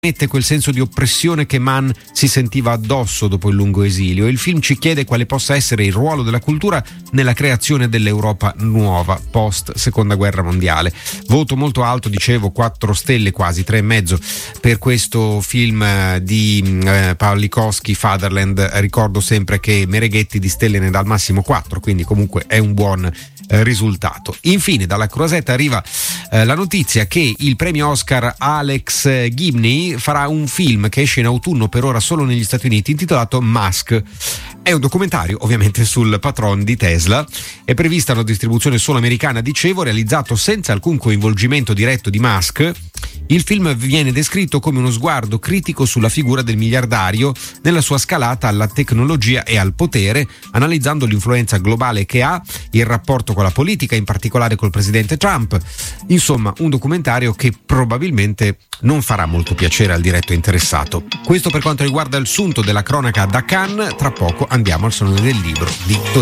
mette quel senso di oppressione che Mann si sentiva addosso dopo il lungo esilio. Il film ci chiede quale possa essere il ruolo della cultura nella creazione dell'Europa nuova post seconda guerra mondiale. Voto molto alto, dicevo, 4 stelle, quasi 3,5 per questo film di Pawlikowski, Fatherland. Ricordo sempre che Mereghetti di stelle ne dà al massimo 4, quindi comunque è un buon risultato. Infine dalla Croisette arriva la notizia che il premio Oscar Alex Gibney farà un film che esce in autunno, per ora solo negli Stati Uniti, intitolato Musk. È un documentario ovviamente sul patron di Tesla, è prevista una distribuzione solo americana, dicevo, realizzato senza alcun coinvolgimento diretto di Musk. Il film viene descritto come uno sguardo critico sulla figura del miliardario nella sua scalata alla tecnologia e al potere, analizzando l'influenza globale che ha, il rapporto con la politica, in particolare col presidente Trump. Insomma, un documentario che probabilmente non farà molto piacere al diretto interessato. Questo per quanto riguarda il sunto della cronaca da Cannes. Tra poco andiamo al Salone del Libro di Torino.